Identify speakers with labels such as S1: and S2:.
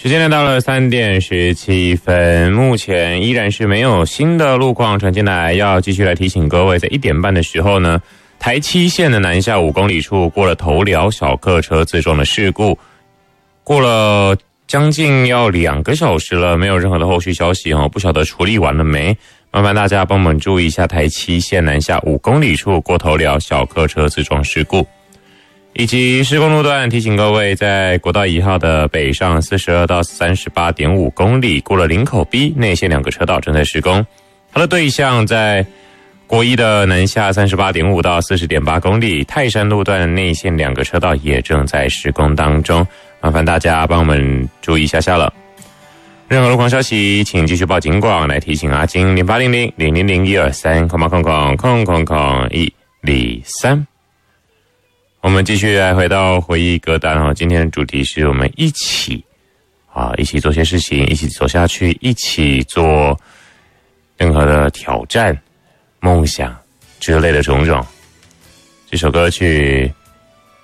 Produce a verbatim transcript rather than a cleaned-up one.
S1: 时间来到了三点十七分，目前依然是没有新的路况传进来，要继续来提醒各位，在一点半的时候呢，台七线的南下五公里处过了头寮小客车自撞的事故，过了将近要两个小时了，没有任何的后续消息哦，不晓得处理完了没？麻烦大家帮我们注意一下台七线南下五公里处过头寮小客车自撞事故。以及施工路段提醒各位，在国道一号的北上四十二到三十八点五公里，过了林口 B 内线两个车道正在施工。它的对象在国一的南下三十八点五到四十点八公里，泰山路段内线两个车道也正在施工当中，麻烦大家帮我们注意一下下了。任何路况消息，请继续报警广来提醒阿金零八零零零零零一二三空八空空空空空一零三。我们继续来回到回忆歌单哦，今天的主题是我们一起啊，一起做些事情，一起走下去，一起做任何的挑战、梦想之类的种种。这首歌曲